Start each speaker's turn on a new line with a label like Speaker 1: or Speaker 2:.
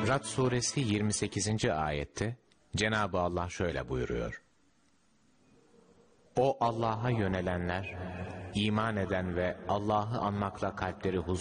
Speaker 1: Rad suresi 28. ayette Cenab-ı Allah şöyle buyuruyor: O Allah'a yönelenler, iman eden ve Allah'ı anmakla kalpleri